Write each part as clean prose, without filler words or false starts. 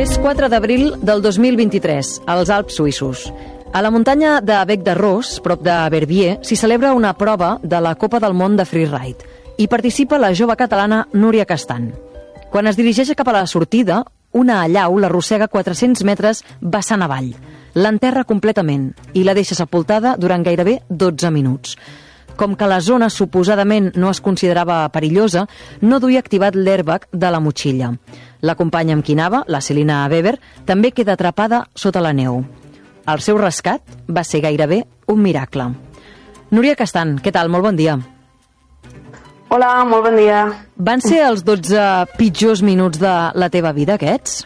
És 4 d'abril del 2023, als Alps suïssos. A la muntanya de Bec de Ros, prop de Verbier, s'hi celebra una prova de la Copa del Món de Freeride. Hi participa la jove catalana Núria Castan. Quan es dirigeix cap a la sortida, una allau l'arrossega 400 metres vessant avall. L'enterra completament i la deixa sepultada durant gairebé 12 minuts. Com que la zona suposadament no es considerava perillosa, no duia activat l'airbag de la motxilla. La companya amb qui anava, la Celina Weber, també queda atrapada sota la neu. El seu rescat va ser gairebé un miracle. Núria Castan, què tal? Molt bon dia. Hola, molt bon dia. Van ser els 12 pitjors minuts de la teva vida, aquests?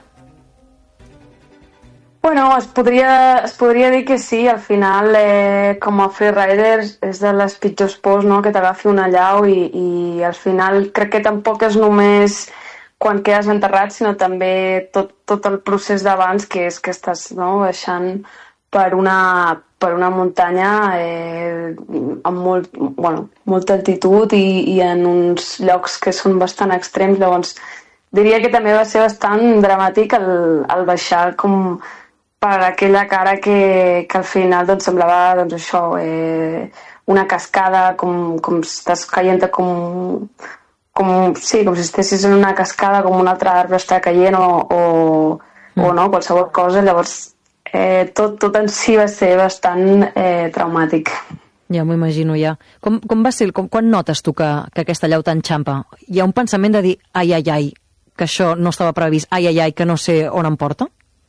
Bueno, es podria dir que sí. Al final, com a freerider, és de les pitjors pors, no?, que t'agafi una allau i al final crec que tampoc és només quan quedes enterrat, sinó també tot el procés d'abans, que és que estàs, no?, baixant per una muntanya amb molta altitud i en uns llocs que són bastant extrems. Llavors, diria que també va ser bastant dramàtic el baixar com per aquella cara que al final doncs, semblava doncs, això, una cascada, com estàs caient com si estessis en una cascada, com un altre arbre està caient o no, qualsevol cosa. Llavors, tot en si va ser bastant traumàtic. Ja m'ho imagino, ja. Com va ser? Quan notes tu que aquesta allau t'enxampa? Hi ha un pensament de dir, ai, que això no estava previst, ai, que no sé on em porta?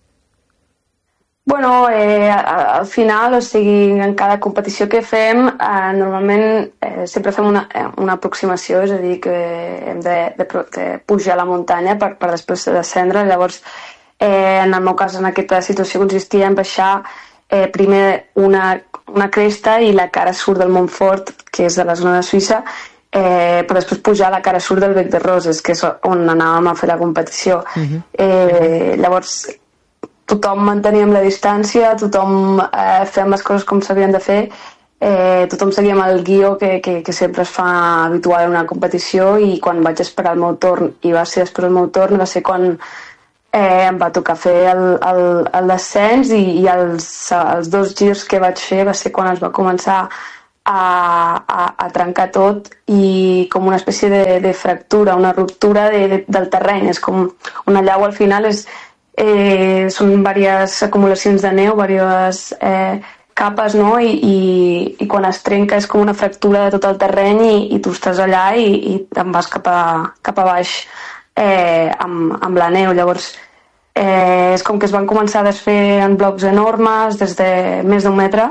Bueno, al final, o sigui, en cada competició que fem, normalment sempre fem una aproximació, és a dir, que hem de pujar a la muntanya per després descendre. Llavors, en el meu cas, en aquesta situació consistia en baixar primer una cresta i la cara sud del Montfort, que és de la zona de Suïssa, però després pujar a la cara sud del Bec de Roses, que és on anàvem a fer la competició. Llavors, tothom manteníem la distància, tothom fèiem les coses com s'havien de fer, tothom seguíem el guió que sempre es fa habitual en una competició, i quan vaig esperar el meu torn, i va ser després el meu torn, va ser quan em va tocar fer el descens, i els 2 girs que vaig fer va ser quan es va començar a trencar tot, i com una espècie de fractura, una ruptura del terreny. És com una allau, al final són diverses acumulacions de neu, diverses capes, no? I quan es trenca és com una fractura de tot el terreny, i tu estàs allà i te'n vas cap a baix amb la neu. Llavors és com que es van començar a desfer en blocs enormes des de més d'1 metre,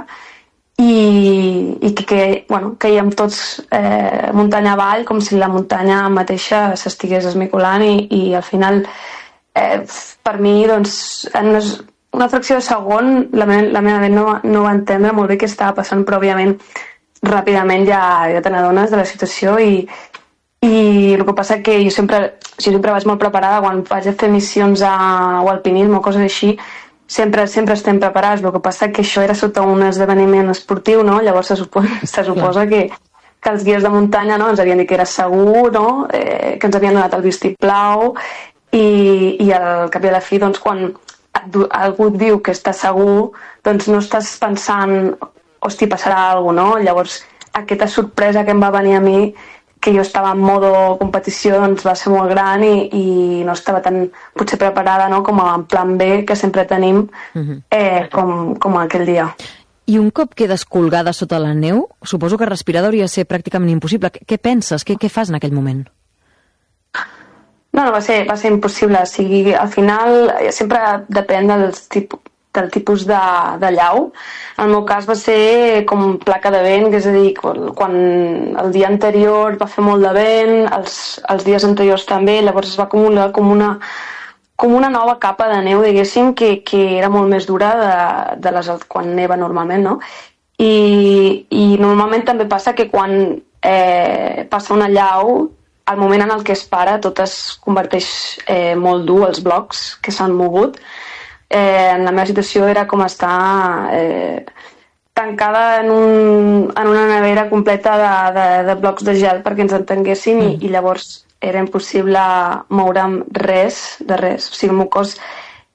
i que caiem tots muntanya avall, com si la muntanya mateixa s'estigués esmicolant, i al final per mi, doncs, en una fracció de segon la meva ment no va entendre molt bé què estava passant, però òbviament ràpidament ja te n'adones de la situació, i el que passa que jo sempre vaig molt preparada quan vaig a fer missions o alpinisme o coses així. Sempre estem preparats. El que passa que això era sota un esdeveniment esportiu, no? Llavors se suposa que els guies de muntanya, no, ens havien dit que era segur, no? Que ens havien donat el vistiplau, i al cap i a la fi, doncs, quan algú et diu que està segur, doncs no estàs pensant, hosti, passarà alguna cosa, no? Llavors, aquesta sorpresa que em va venir a mi, que jo estava en modo competició, doncs va ser molt gran, i no estava tan potser preparada, no?, com en plan B, que sempre tenim, com aquell dia. I un cop quedes colgada sota la neu, suposo que respirar hauria de ser pràcticament impossible. Què penses? Què fas en aquell moment? No, va ser impossible. O sigui, al final sempre depèn del tipus de llau. En el meu cas va ser com placa de vent, és a dir, quan el dia anterior va fer molt de vent, els dies anteriors també, llavors es va acumular com una nova capa de neu, diguéssim, que era molt més dura de les quan neva normalment, no? I normalment també passa que quan passa una allau, al moment en el que es para, tot es converteix molt dur, els blocs que s'han mogut. En la meva situació era com estar tancada en una nevera completa de blocs de gel, perquè ens entenguessin, i llavors era impossible moure'm res. O sigui, el meu cos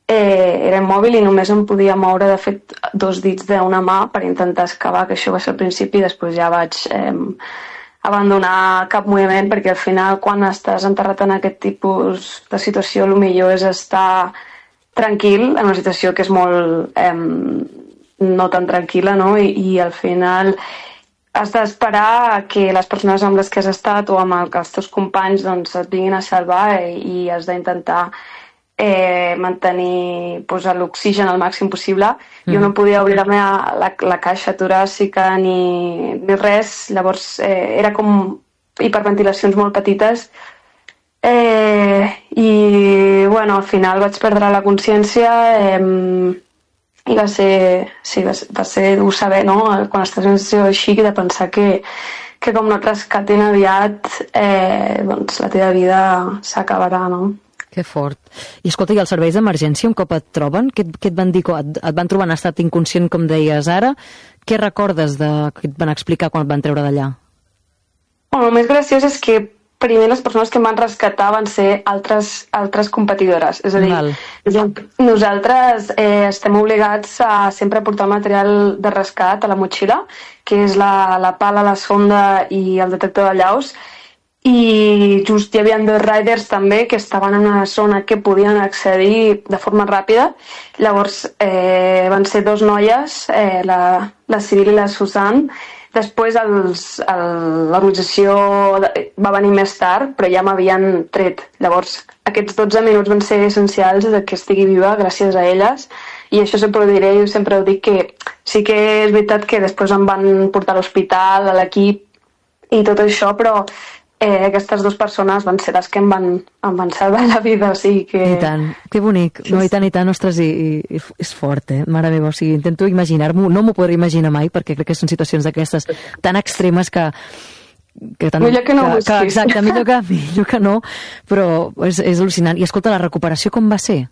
era immòbil i només em podia moure, de fet, 2 dits d'una mà per intentar excavar, que això va ser al principi, i després ja vaig abandonar cap moviment, perquè al final quan estàs enterrat en aquest tipus de situació el millor és estar tranquil en una situació que és molt no tan tranquil·la, no? I al final has d'esperar que les persones amb les que has estat o amb els teus companys doncs, et vinguin a salvar i has d'intentar mantenir l'oxigen al màxim possible. Jo no podia obrir la caixa toràcica ni res, llavors era com hiperventilacions molt petites i bueno, al final vaig perdre la consciència i va ser dur saber, no? Quan estàs en una situació així, de pensar que com no et rescatin aviat doncs la teva vida s'acabarà, no? Que fort. I escolta, i els serveis d'emergència, un cop et troben, què et van dir? Et van trobar en estat inconscient, com deies ara? Què recordes que et van explicar quan et van treure d'allà? Bueno, el més graciós és que primer les persones que em van rescatar van ser altres competidores. És a dir, nosaltres estem obligats a sempre portar material de rescat a la motxilla, que és la pala, la sonda i el detector de llaus, i just hi havia 2 riders també que estaven en una zona que podien accedir de forma ràpida. Llavors van ser 2 noies, la Cyril i la Susan. Després l'organització va venir més tard, però ja m'havien tret. Llavors aquests 12 minuts van ser essencials que estigui viva gràcies a elles, i això sempre ho diré, jo sempre ho dic, que sí que és veritat que després em van portar a l'hospital, a l'equip i tot això, però aquestes 2 persones van ser les que em van salvar la vida, o sigui que... I tant, que bonic, no, i tant, ostres, i és fort, mare meva, o sigui, intento imaginar-m'ho, no m'ho podré imaginar mai, perquè crec que són situacions d'aquestes tan extremes que millor que no ho busquis. Exacte, millor que no, però és al·lucinant. I escolta, la recuperació com va ser?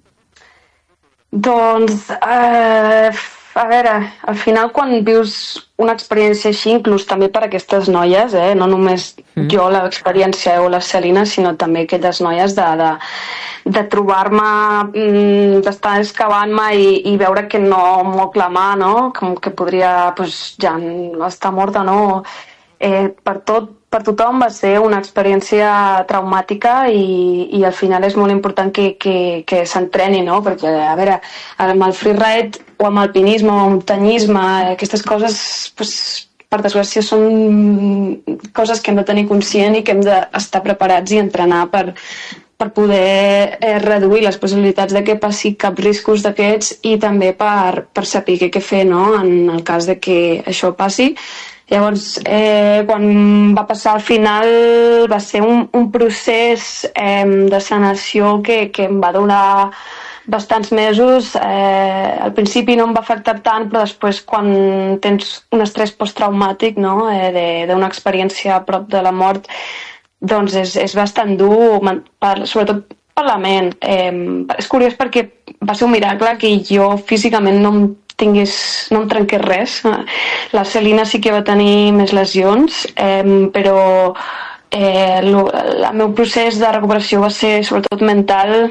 Doncs, a veure, al final quan vius una experiència així, inclús també per aquestes noies, no només jo l'experiència o la Celina, sinó també aquelles noies de trobar-me, d'estar excavant-me i veure que no m'ho clamar, no? Com que podria ja estar morta, no? Per tothom va ser una experiència traumàtica i al final és molt important que s'entreni, no? Perquè, a veure, amb el freeride o amb alpinisme o muntanyisme, aquestes coses, per desgràcia, són coses que hem de tenir conscient i que hem d'estar preparats i entrenar per poder reduir les possibilitats de que passi cap riscos d'aquests i també per saber què fer, no? En el cas de que això passi. Llavors, quan va passar al final va ser un procés de sanació que em va durar bastants mesos. Al principi no em va afectar tant, però després quan tens un estrès posttraumàtic, no? D'una experiència a prop de la mort, doncs és bastant dur, sobretot per la ment. És curiós perquè va ser un miracle que jo físicament no em trenqués res. La Celina sí que va tenir més lesions, però el meu procés de recuperació va ser sobretot mental,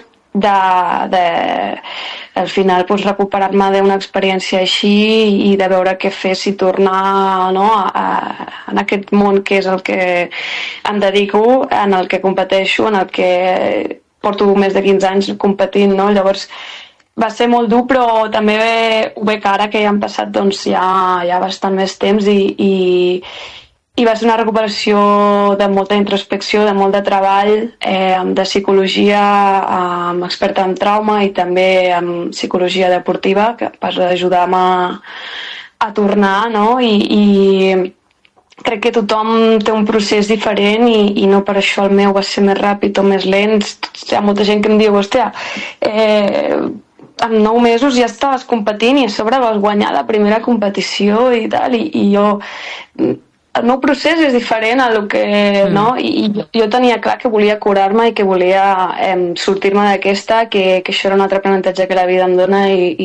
al final recuperar-me d'una experiència així i de veure què fer si tornar, no, en aquest món que és el que em dedico, en el que competeixo, en el que porto més de 15 anys competint, no? Llavors va ser molt dur, però també ho veig ara que ja han passat ja bastant més temps i va ser una recuperació de molta introspecció, de molt de treball, de psicologia, amb experta en trauma i també amb psicologia deportiva, que per ajudar-me a tornar, no? I crec que tothom té un procés diferent i no per això el meu va ser més ràpid o més lent. Hi ha molta gent que em diu, hòstia, en 9 mesos ja estaves competint i a sobre vas guanyar la primera competició i tal, i jo... El meu procés és diferent a lo que... no? I jo tenia clar que volia curar-me i que volia sortir-me d'aquesta, que això era un altre aprenentatge que la vida em dona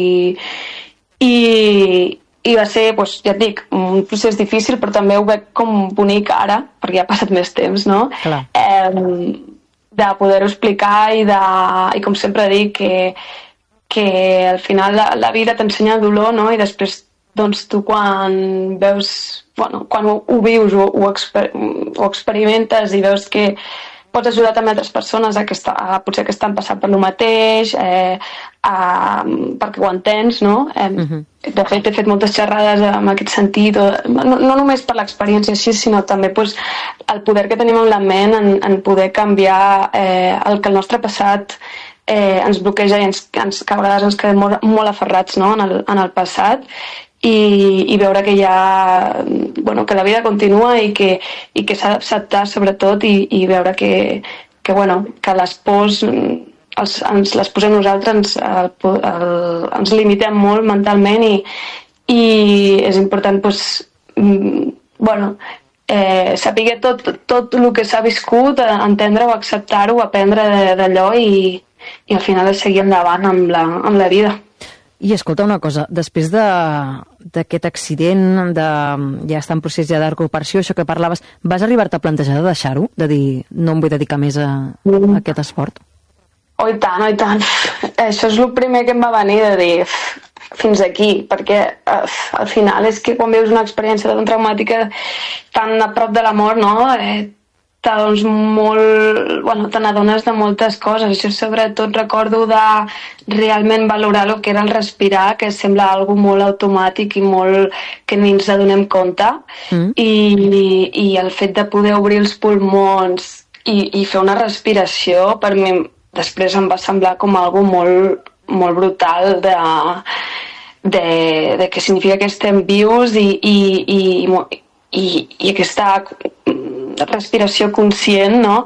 i va ser, ja et dic, un procés difícil, però també ho veig com bonic ara, perquè ja ha passat més temps, no? De poder-ho explicar i com sempre dic, al final la vida t'ensenya el dolor, no? I després doncs tu quan veus, quan ho vius o experimentes i veus que pots ajudar també altres persones potser que estan passant per lo mateix, perquè ho entens, no? De fet, he fet moltes xerrades en aquest sentit, no només per l'experiència així, sinó també pues, el poder que tenim en la ment en poder canviar el que el nostre passat ens bloqueja i que a vegades ens quedem molt aferrats, no? en el passat, i veure que que la vida continua i que s'ha d'acceptar sobretot i veure que les pors ens les posem nosaltres, ens limitem molt mentalment i és important saber tot el que s'ha viscut, entendre-ho, acceptar-ho, aprendre d'allò i al final seguir endavant amb la vida. I escolta una cosa, després d'aquest accident, ja està en procés de recuperació, això que parlaves, vas arribar-te a plantejar de deixar-ho? De dir, no em vull dedicar més a aquest esport? Oh, i tant, oh, i tant. Això és el primer que em va venir de dir fins aquí, perquè al final és que quan veus una experiència tan traumàtica, tan a prop de la mort, no? Te n'adones de moltes coses. Jo sobretot recordo de realment valorar el que era el respirar, que sembla algo molt automàtic i molt que ni ens adonem compte, i el fet de poder obrir els pulmons i fer una respiració, per mi després em va semblar com algo molt, molt brutal de que significa que estem vius i aquesta respiració conscient, no?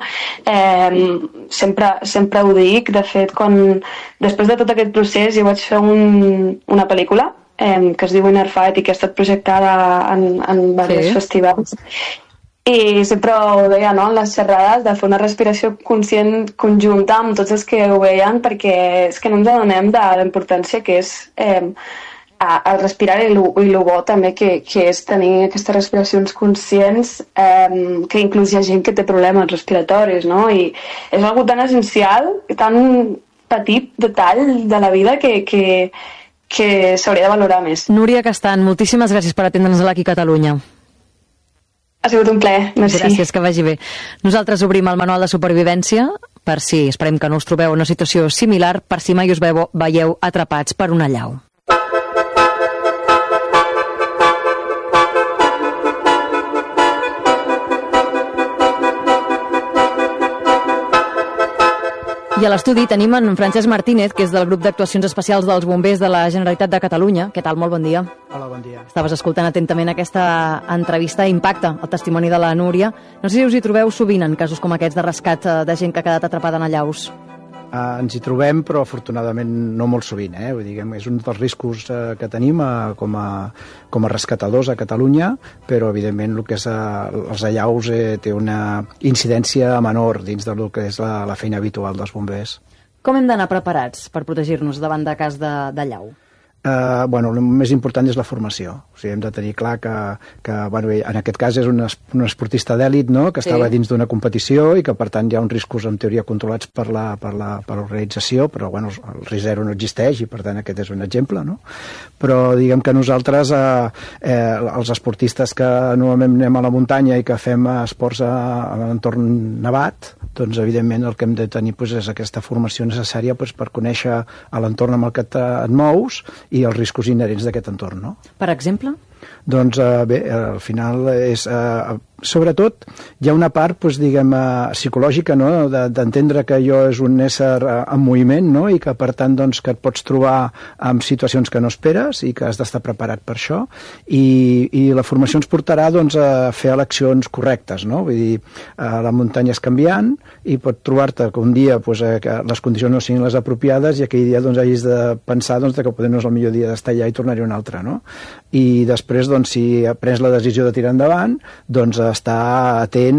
Sempre ho dic. De fet, després de tot aquest procés jo vaig fer una pel·lícula que es diu Inner Fight i que ha estat projectada en diversos festivals, i sempre ho deia, no? En les xerrades, de fer una respiració conscient conjunta amb tots els que ho veien, perquè és que no ens adonem de la importància que és el respirar i el bo també que és tenir aquestes respiracions conscients, que inclús hi ha gent que té problemes respiratoris, no? I és algo tan essencial, tan petit detall de la vida que s'hauria de valorar més. Núria Castan, moltíssimes gràcies per atendre'ns aquí a Catalunya. Ha sigut un plaer, merci. Gràcies, que vagi bé. Nosaltres obrim el manual de supervivència per si, esperem que no us trobeu en una situació similar, per si mai us veieu atrapats per una allau. I a l'estudi tenim en Francesc Martínez, que és del grup d'actuacions especials dels bombers de la Generalitat de Catalunya. Què tal? Molt bon dia. Hola, bon dia. Estaves escoltant atentament aquesta entrevista. Impacta el testimoni de la Núria. No sé si us hi trobeu sovint en casos com aquests de rescat de gent que ha quedat atrapada en allaus. Ens hi trobem, però afortunadament no molt sovint. Vull dir, és un dels riscos que tenim com a rescatadors a Catalunya, però evidentment el que és els allaus té una incidència menor dins del que és la feina habitual dels bombers. Com hem d'anar preparats per protegir-nos davant de cas d'allau? El més important és la formació. O sigui, hem de tenir clar que en aquest cas és un esportista d'èlit, no? Que estava dins d'una competició i que per tant hi ha uns riscos en teoria controlats per l'organització, però el risc zero no existeix i per tant aquest és un exemple, no? Però diguem que nosaltres, els esportistes que normalment anem a la muntanya i que fem esports a l'entorn nevat, doncs evidentment el que hem de tenir és aquesta formació necessària per conèixer l'entorn amb el que et mous i els riscos inherents d'aquest entorn, no? Per exemple? Doncs bé, al final és... Sobretot hi ha una part, psicològica, no? D'entendre que allò és un ésser en moviment, no? I que per tant que et pots trobar en situacions que no esperes i que has d'estar preparat per això, i la formació ens portarà a fer eleccions correctes, no? Vull dir, la muntanya és canviant i pot trobar-te que un dia que les condicions no siguin les apropiades i aquell dia hagis de pensar que potser no és el millor dia d'estar allà i tornar-hi un altre, no? I després, si prens la decisió de tirar endavant, estar atent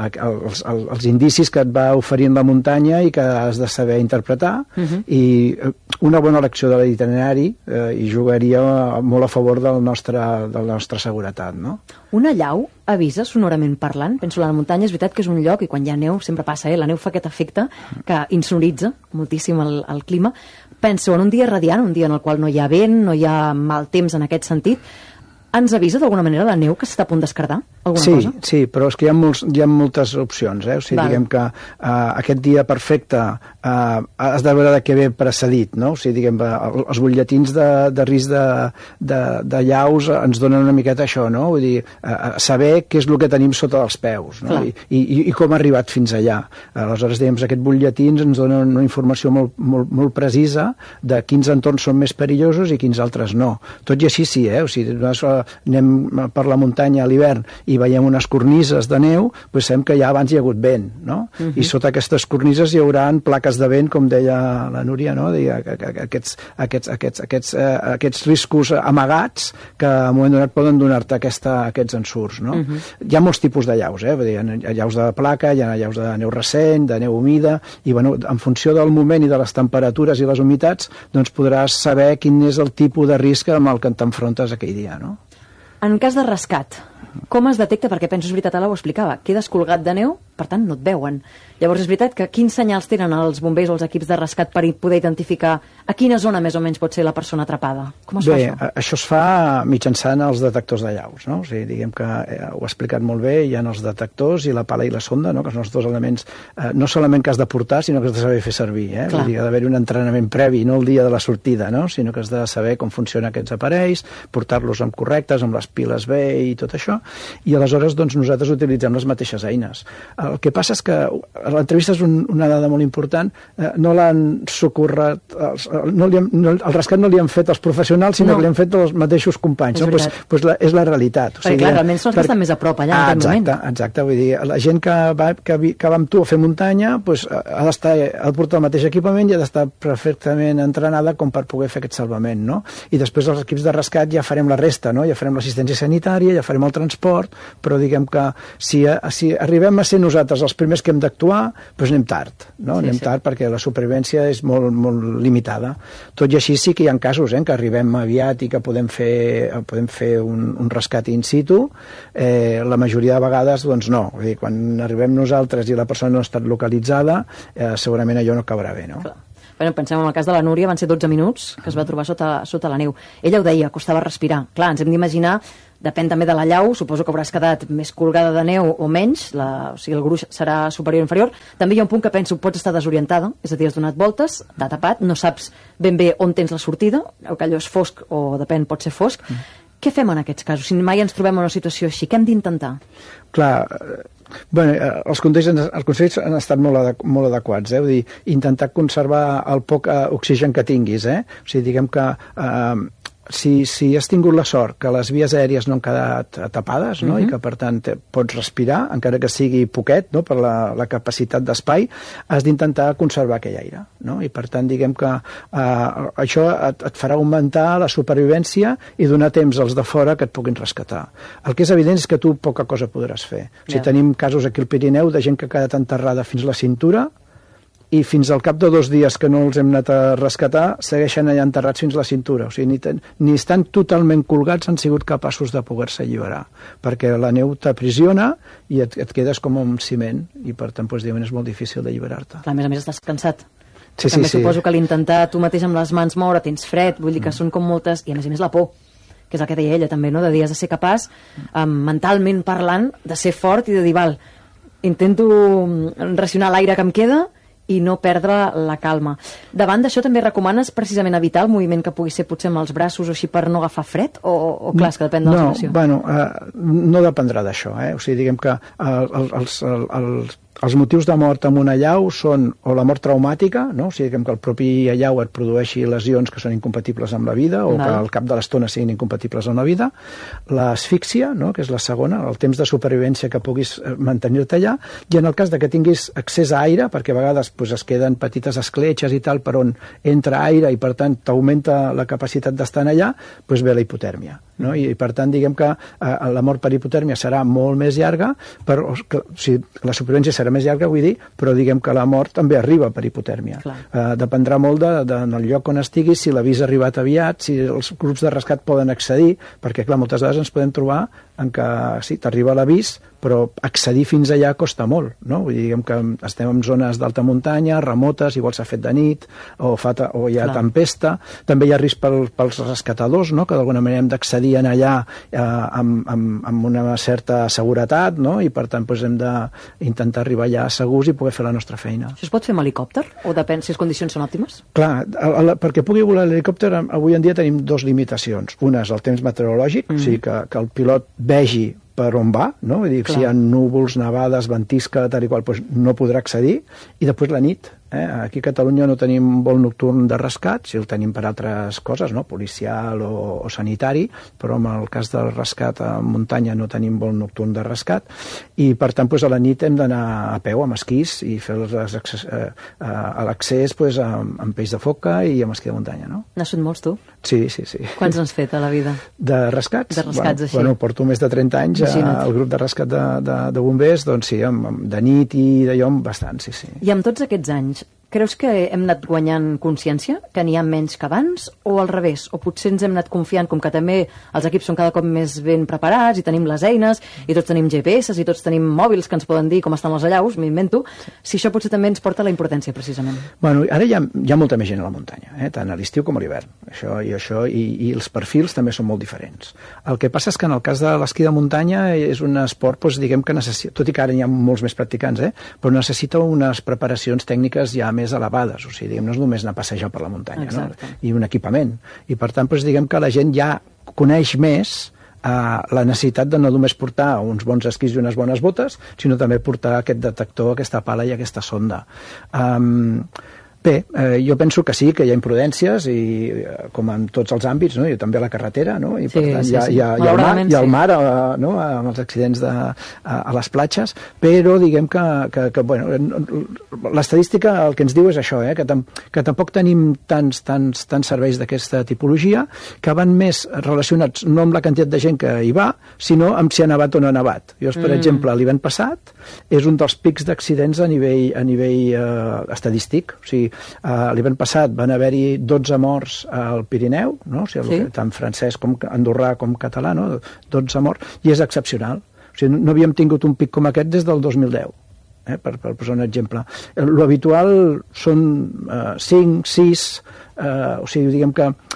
als indicis que et va oferint la muntanya i que has de saber interpretar, i una bona elecció de l'itinerari hi jugaria molt a favor de la nostra seguretat, no? Una allau avisa sonorament parlant? Penso, la muntanya és veritat que és un lloc, i quan hi ha neu sempre passa, la neu fa aquest efecte que insonoritza moltíssim el clima. penso en un dia radiant, un dia en el qual no hi ha vent, no hi ha mal temps en aquest sentit, ens avisa d'alguna manera la neu que s'està a punt d'esquerdar? Cosa? Sí, però és que hi ha moltes opcions. O sigui, diguem que aquest dia perfecte has de veure de què ve precedit, no? O sigui, diguem, els butlletins de risc de llaus ens donen una miqueta això, no? Vull dir, saber què és el que tenim sota dels peus, no? I com ha arribat fins allà. Aleshores, diguem, aquests butlletins ens donen una informació molt precisa de quins entorns són més perillosos i quins altres no. Tot i així sí, o sigui, anem per la muntanya a l'hivern i veiem unes cornises de neu, doncs sabem que ja abans hi ha hagut vent, no? I sota aquestes cornises hi haurà plaques de vent, com deia la Núria, no? Aquests riscos amagats que en un moment donat poden donar-te aquests ensurts, no? Hi ha molts tipus de llaus, Vull dir, hi ha llaus de placa, hi ha llaus de neu recent, de neu humida, i en funció del moment i de les temperatures i les humitats, doncs podràs saber quin és el tipus de risc amb el que t'enfrontes aquell dia, no? En cas de rescat, com es detecta? Perquè penso, és veritat, ara ho explicava, quedes colgat de neu, per tant no et veuen. Llavors és veritat que quins senyals tenen els bombers o els equips de rescat per poder identificar a quina zona més o menys pot ser la persona atrapada? Com es fa això? Bé, això es fa mitjançant els detectors de llaus, no? O sigui, diguem que ho ha explicat molt bé, hi ha els detectors i la pala i la sonda, no? Que són els dos elements, no solament que has de portar, sinó que has de saber fer servir, Vull dir, ha d'haver-hi un entrenament previ, no el dia de la sortida, no? Sinó que has de saber com funcionen aquests aparells, portar-los amb correctes, amb les piles bé i tot això, i aleshores doncs, nosaltres utilitzem les mateixes eines. El que passa és que l'entrevista és una dada molt important, no l'han socorret, el rescat no li han fet els professionals, sinó que li han fet els mateixos companys. És la realitat. Perquè clar, realment són els que estan més a prop allà en aquell moment. Exacte, vull dir, la gent que va amb tu a fer muntanya ha de portar el mateix equipament i ha d'estar perfectament entrenada com per poder fer aquest salvament, no? I després els equips de rescat ja farem la resta, no? Ja farem l'assistència sanitària, ja farem el transport, però diguem que si arribem a ser nosaltres els primers que hem d'actuar, doncs anem tard, no? Anem tard perquè la supervivència és molt, molt limitada. Tot i així sí que hi ha casos que arribem aviat i que podem fer un rescat in situ. La majoria de vegades, doncs no. Vull dir, quan arribem nosaltres i la persona no ha estat localitzada, segurament allò no acabarà bé, no? Clar. Bueno, pensem en el cas de la Núria, van ser 12 minuts que es va trobar sota la neu. Ella ho deia, costava respirar. Clar, ens hem d'imaginar, depèn també de la llau, suposo que hauràs quedat més colgada de neu o menys, o sigui, el gruix serà superior o inferior. També hi ha un punt que penso, pots estar desorientada, és a dir, has donat voltes, t'ha tapat, no saps ben bé on tens la sortida, o que allò és fosc o depèn, pot ser fosc. Què fem en aquests casos? Si mai ens trobem en una situació així, què hem d'intentar? Clar, els consells han estat molt adequats, Vull dir, intentar conservar el poc oxigen que tinguis, O sigui, diguem que si has tingut la sort que les vies aèries no han quedat tapades, no? I que per tant pots respirar, encara que sigui poquet, no? Per la capacitat d'espai, has d'intentar conservar aquell aire, no? I per tant diguem que això et farà augmentar la supervivència i donar temps als de fora que et puguin rescatar. El que és evident és que tu poca cosa podràs fer. O sigui, tenim casos aquí al Pirineu de gent que ha quedat enterrada fins a la cintura i fins al cap de 2 dies que no els hem anat a rescatar segueixen allà enterrats fins a la cintura. O sigui, ni estan totalment colgats han sigut capaços de poder-se alliberar, perquè la neu t'aprisiona i et quedes com un ciment i per tant és molt difícil d'alliberar-te. A més estàs cansat. Sí, també suposo que l'intentar tu mateix amb les mans moure, tens fred, vull dir que són com moltes, i a més la por, que és el que deia ella també, no? De dir, has de ser capaç, mentalment parlant, de ser fort i de dir, val, intento racionar l'aire que em queda i no perdre la calma. Davant d'això també recomanes precisament evitar el moviment que pugui ser potser amb els braços o així per no agafar fred? O clar, és que depèn de la situació? No dependrà d'això. O sigui, diguem que els motius de mort amb una allau són o la mort traumàtica, no? O sigui, que el propi allau et produeixi lesions que són incompatibles amb la vida o que al cap de l'estona siguin incompatibles amb la vida, l'asfíxia, no? Que és la segona, el temps de supervivència que puguis mantenir-te allà, i en el cas de que tinguis accés a aire, perquè a vegades es queden petites escletxes i tal per on entra aire i per tant t'augmenta la capacitat d'estar allà, ve la hipotèrmia. no? I per tant, diguem que la mort per hipotèrmia serà molt més llarga, però la supervivència serà més llarga, vull dir, però diguem que la mort també arriba per hipotèrmia. Dependrà molt del lloc on estiguis, si l'avís ha arribat aviat, si els grups de rescat poden accedir, perquè, clar, moltes vegades ens podem trobar en què, sí, t'arriba l'avís, però accedir fins allà costa molt, no? Vull dir, diguem que estem en zones d'alta muntanya, remotes, igual s'ha fet de nit, o hi ha tempesta. També hi ha risc pels rescatadors, no? Que d'alguna manera hem d'accedir allà amb una certa seguretat, no? I per tant hem d'intentar arribar allà segurs i poder fer la nostra feina. Això es pot fer amb helicòpter? O depèn si les condicions són òptimes? Clar, perquè pugui volar l'helicòpter, avui en dia tenim dues limitacions. Una és el temps meteorològic, o sigui que el pilot vegi per on va, no? Vull dir, si hi ha núvols, nevades, ventisca, tal i qual, doncs no podrà accedir. I després la nit. Aquí a Catalunya no tenim vol nocturn de rescat, si el tenim per altres coses, no? Policial o sanitari, però en el cas del rescat a muntanya no tenim vol nocturn de rescat, i per tant a la nit hem d'anar a peu amb esquís i fer l'accés amb peix de foca i amb esquí de muntanya, no? N'has fet molts, tu? Sí. Quants n'has fet a la vida? De rescats? De rescats, així. Bueno, porto més de 30 anys al grup de rescat de bombers, doncs sí, de nit i d'allò bastant, sí. I amb tots aquests anys, creus que hem anat guanyant consciència? Que n'hi ha menys que abans? O al revés? O potser ens hem anat confiant, com que també els equips són cada cop més ben preparats i tenim les eines, i tots tenim GPS i tots tenim mòbils que ens poden dir com estan les allaus, m'invento, si això potser també ens porta a la importància, precisament. Bueno, ara hi ha molta més gent a la muntanya, tant a l'estiu com a l'hivern. I els perfils també són molt diferents. El que passa és que en el cas de l'esquí de muntanya és un esport, doncs, diguem que necessita, tot i que ara hi ha molts més practicants, però necessita unes preparacions tècniques ja més elevades, o sigui, diguem, no és només anar a passejar per la muntanya, no? I un equipament. I per tant, doncs, diguem que la gent ja coneix més la necessitat de no només portar uns bons esquís i unes bones botes, sinó també portar aquest detector, aquesta pala i aquesta sonda. Bé, jo penso que sí, que hi ha imprudències, i com en tots els àmbits, no? I també a la carretera, no? I per tant hi ha el mar, no? Amb els accidents a les platges, però diguem que bueno, l'estadística el que ens diu és això, que tampoc tenim tants serveis d'aquesta tipologia, que van més relacionats no amb la quantitat de gent que hi va, sinó amb si ha nevat o no ha nevat. Jo, per exemple, l'hivern passat és un dels pics d'accidents a nivell estadístic, o sigui, l'hivern passat van haver-hi 12 morts al Pirineu, no? O sigui, tant francès com andorrà com català, no? 12 morts, i és excepcional. O sigui, no havíem tingut un pic com aquest des del 2010, per posar un exemple. L'habitual són 5, 6, o sigui, diguem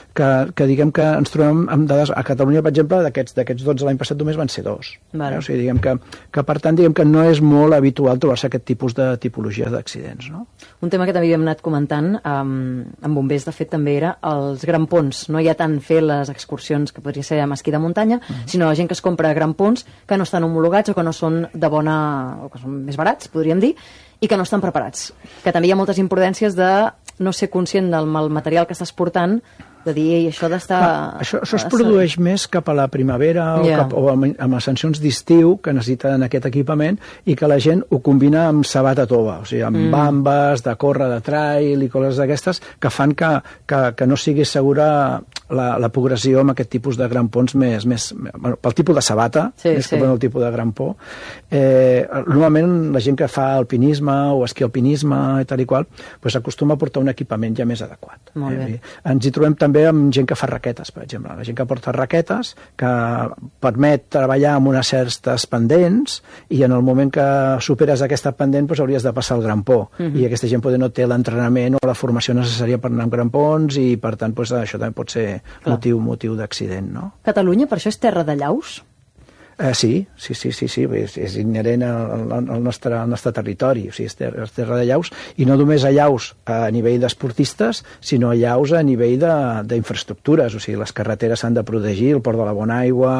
que ens trobem amb dades, a Catalunya, per exemple, d'aquests 12 l'any passat només van ser 2. O sigui, diguem que per tant, diguem que no és molt habitual trobar-se aquest tipus de tipologies d'accidents, no? Un tema que també havíem anat comentant amb bombers, de fet, també era els grampons. No hi ha tant fer les excursions que podria ser amb esquí de muntanya, sinó la gent que es compra grampons que no estan homologats o que no són de bona, o que són més barats, podríem dir, i que no estan preparats. Que també hi ha moltes imprudències de no ser conscient del material que estàs portant, de dir, ei, això d'estar... Això es produeix més cap a la primavera o amb ascensions d'estiu que necessiten aquest equipament, i que la gent ho combina amb sabata tova, o sigui, amb bambes, de córrer, de trail i coses d'aquestes, que fan que no sigui segura la progressió amb aquest tipus de grampons pel tipus de sabata, més que pel tipus de grampó. Normalment la gent que fa alpinisme o esquí alpinisme i tal i qual, acostuma a portar un equipament ja més adequat. Ens hi trobem també amb gent que fa raquetes, per exemple. La gent que porta raquetes, que permet treballar amb unes certes pendents, i en el moment que superes aquesta pendent hauries de passar el grampó. I aquesta gent no té l'entrenament o la formació necessària per anar amb grampons, i per tant això també pot ser motiu d'accident, no? Catalunya, per això, és terra de llaus? Sí, és inherent al nostre territori, o sigui, és terra de llaus, i no només a llaus a nivell d'esportistes, sinó a llaus a nivell d'infraestructures, o sigui, les carreteres s'han de protegir, el port de la Bonaigua,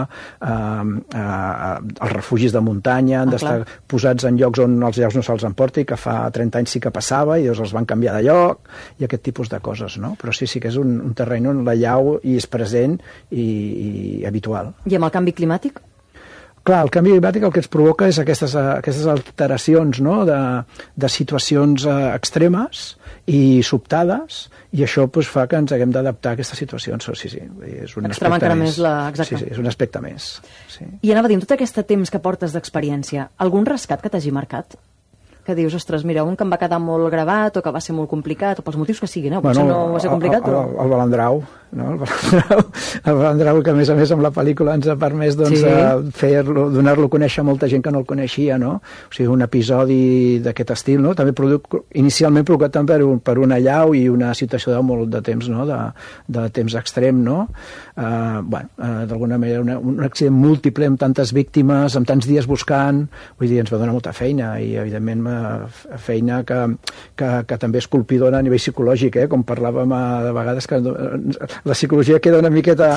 els refugis de muntanya han d'estar posats en llocs on els llaus no se'ls emporta, i que fa 30 anys sí que passava, i llavors els van canviar de lloc, i aquest tipus de coses, no? Però sí que és un terreny on la llau hi és present i habitual. I amb el canvi climàtic? Clar, el canvi climàtic el que ens provoca és aquestes alteracions, no?, de situacions extremes i sobtades, i això fa que ens haguem d'adaptar a aquestes situacions. Sí, és un extrema aspecte més. Sí, és un aspecte més. Sí. I anava a dir, en tot aquest temps que portes d'experiència, algun rescat que t'hagi marcat? Que dius, ostres, mira, un que em va quedar molt gravat o que va ser molt complicat, o pels motius que siguin, potser no va ser complicat, però... El Balandrau, no? El Balandrau, que a més amb la pel·lícula ens ha permès donar-lo a conèixer a molta gent que no el coneixia, no? O sigui, un episodi d'aquest estil, no? També inicialment provocat també per una allau i una situació de molt de temps, no?, de temps extrem, no? D'alguna manera, un accident múltiple amb tantes víctimes, amb tants dies buscant, vull dir, ens va donar molta feina, i evidentment feina que també és colpidora a nivell psicològic, com parlàvem de vegades, que la psicologia queda una miqueta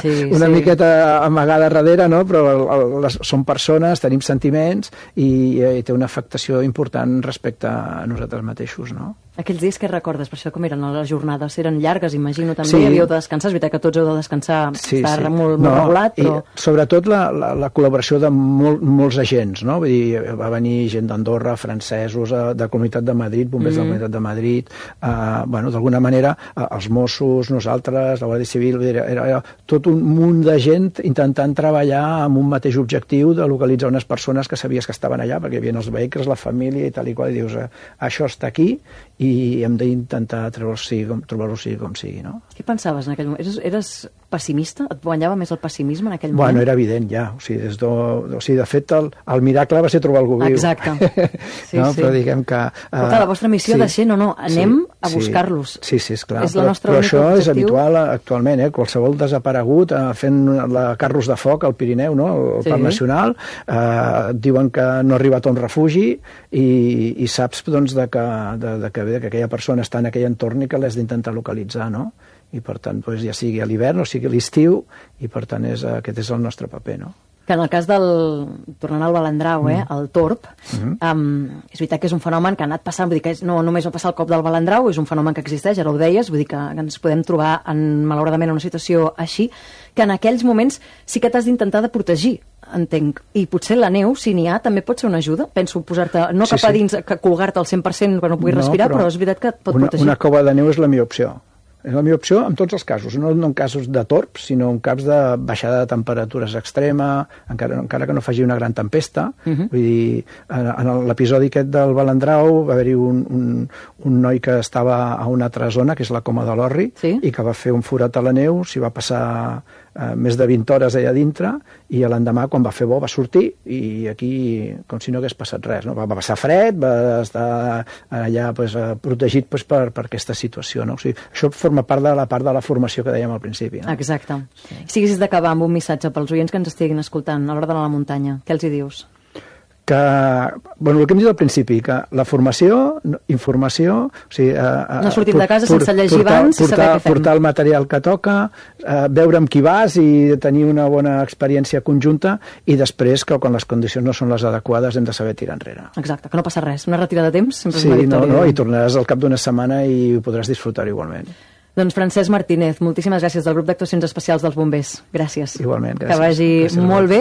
amagada darrere, no? Però som persones, tenim sentiments i té una afectació important respecte a nosaltres mateixos, no? Aquells dies que recordes, per això com eren les jornades? Eren llargues, imagino, també, havíeu de descansar, és veritat que tots heu de descansar, estar molt regulat, però... Sobretot la col·laboració de molts agents, no? Vull dir, va venir gent d'Andorra, francesos, de Comunitat de Madrid, bombers de la Comunitat de Madrid, d'alguna manera, els Mossos, nosaltres, la Guàrdia Civil, era tot un munt de gent intentant treballar amb un mateix objectiu de localitzar unes persones que sabies que estaven allà, perquè hi havia els vehicles, la família i tal i qual, i dius, això està aquí, i hem d'intentar trobar-ho sigui com sigui, no? Què pensaves en aquell moment? Eres pessimista? Et guanyava més el pessimisme en aquell moment? Bueno, era evident ja. O sigui, de fet, el miracle va ser trobar algú viu. Exacte. Però diguem que... Però clar, la vostra missió ha de ser, anem a buscar-los. Sí, esclar. És la nostra però única això objectiu. És habitual actualment, qualsevol desaparegut fent carros de foc al Pirineu, no? El Parc Nacional, diuen que no ha arribat a un refugi i saps doncs, que aquella persona està en aquell entorn i que l'has d'intentar localitzar, no? I per tant, ja sigui a l'hivern o sigui a l'estiu, i per tant aquest és el nostre paper, no? Que en el cas tornant al Balandrau, el Torb, és veritat que és un fenomen que ha anat passant, vull dir que no només va passar el cop del Balandrau, és un fenomen que existeix, ara ho deies, vull dir que ens podem trobar malauradament en una situació així, que en aquells moments sí que t'has d'intentar de protegir, entenc, i potser la neu, si n'hi ha, també pot ser una ajuda, penso posar-te, no cap a dins, colgar-te al 100% que no puguis respirar, però és veritat que et pot protegir. Una cova de neu és la millor opció. És la millor opció en tots els casos, no en casos de torps, sinó en casos de baixada de temperatures extrema, encara que no faci una gran tempesta. Vull dir, en l'episodi aquest del Balandrau va haver-hi un noi que estava a una altra zona, que és la Coma de l'Orri, i que va fer un forat a la neu, s'hi va passar més de 20 hores allà dintre, i l'endemà, quan va fer bo, va sortir, i aquí, com si no hagués passat res, no? Va passar fred, va estar allà protegit per aquesta situació, no? O sigui, això forma part de la formació que dèiem al principi, no? Exacte. Si haguessis d'acabar amb un missatge pels oients que ens estiguin escoltant a l'hora d'anar a la muntanya, què els hi dius? El que hem dit al principi, que la formació, informació... No sortim de casa sense llegir abans i saber què fem. Portar el material que toca, veure amb qui vas i tenir una bona experiència conjunta, i després, que quan les condicions no són les adequades, hem de saber tirar enrere. Exacte, que no passa res. Una retirada de temps sempre és una victòria. Sí, i tornaràs al cap d'una setmana i ho podràs disfrutar igualment. Doncs Francesc Martínez, moltíssimes gràcies del grup d'actuacions especials dels bombers. Gràcies. Igualment, gràcies. Que vagi molt bé.